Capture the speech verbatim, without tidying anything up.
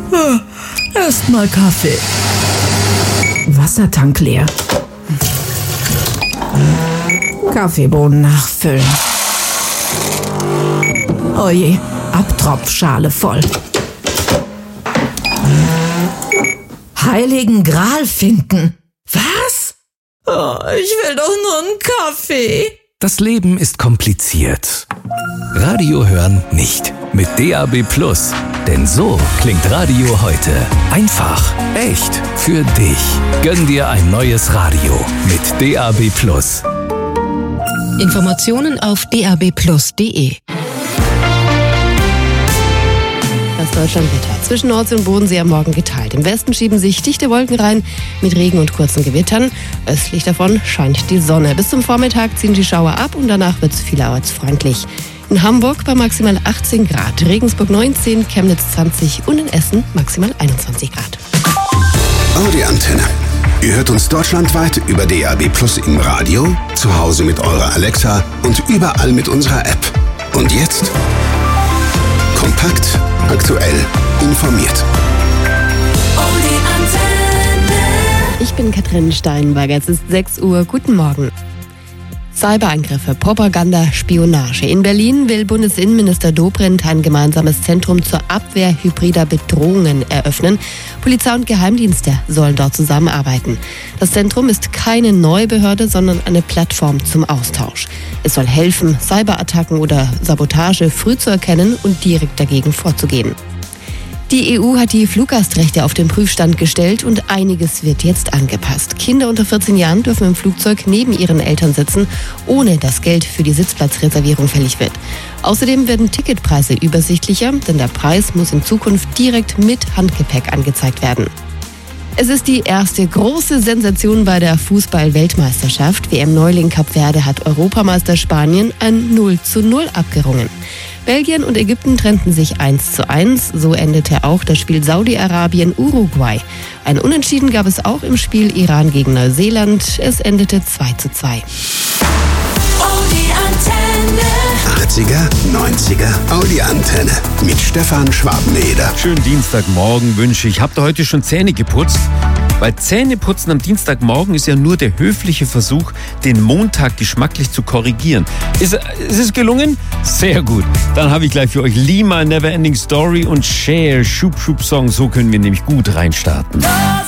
Erstmal Kaffee. Wassertank leer. Kaffeebohnen nachfüllen. Oh je, Abtropfschale voll. Heiligen Gral finden. Was? Oh, ich will doch nur einen Kaffee. Das Leben ist kompliziert. Radio hören nicht. Mit D A B Plus. Denn so klingt Radio heute. Einfach, echt, für dich. Gönn dir ein neues Radio mit D A B Plus. Informationen auf d a b plus punkt d e. Das Deutschlandwetter. Zwischen Nordsee und Bodensee am Morgen geteilt. Im Westen schieben sich dichte Wolken rein mit Regen und kurzen Gewittern. Östlich davon scheint die Sonne. Bis zum Vormittag ziehen die Schauer ab und danach wird es vielerorts freundlich. In Hamburg bei maximal achtzehn Grad, Regensburg neunzehn, Chemnitz zwanzig und in Essen maximal einundzwanzig Grad. Audi Antenne. Ihr hört uns deutschlandweit über D A B Plus im Radio, zu Hause mit eurer Alexa und überall mit unserer App. Und jetzt kompakt, aktuell, informiert. Audi Antenne. Ich bin Katrin Steinberger, es ist sechs Uhr, guten Morgen. Cyberangriffe, Propaganda, Spionage. In Berlin will Bundesinnenminister Dobrindt ein gemeinsames Zentrum zur Abwehr hybrider Bedrohungen eröffnen. Polizei und Geheimdienste sollen dort zusammenarbeiten. Das Zentrum ist keine neue Behörde, sondern eine Plattform zum Austausch. Es soll helfen, Cyberattacken oder Sabotage früh zu erkennen und direkt dagegen vorzugehen. Die E U hat die Fluggastrechte auf den Prüfstand gestellt und einiges wird jetzt angepasst. Kinder unter vierzehn Jahren dürfen im Flugzeug neben ihren Eltern sitzen, ohne dass Geld für die Sitzplatzreservierung fällig wird. Außerdem werden Ticketpreise übersichtlicher, denn der Preis muss in Zukunft direkt mit Handgepäck angezeigt werden. Es ist die erste große Sensation bei der Fußball-Weltmeisterschaft. W M-Neuling Kap Verde hat Europameister Spanien ein null zu null abgerungen. Belgien und Ägypten trennten sich eins zu eins. So endete auch das Spiel Saudi-Arabien-Uruguay. Ein Unentschieden gab es auch im Spiel Iran gegen Neuseeland. Es endete zwei zu zwei. Audi Antenne. achtziger, neunziger Audi Antenne mit Stefan Schwabeneder. Schönen Dienstagmorgen wünsche ich. Habt ihr heute schon Zähne geputzt? Weil Zähneputzen am Dienstagmorgen ist ja nur der höfliche Versuch, den Montag geschmacklich zu korrigieren. Ist, ist es gelungen? Sehr gut. Dann habe ich gleich für euch Lima, Neverending Story und Cher, Schub Schub Song. So können wir nämlich gut reinstarten.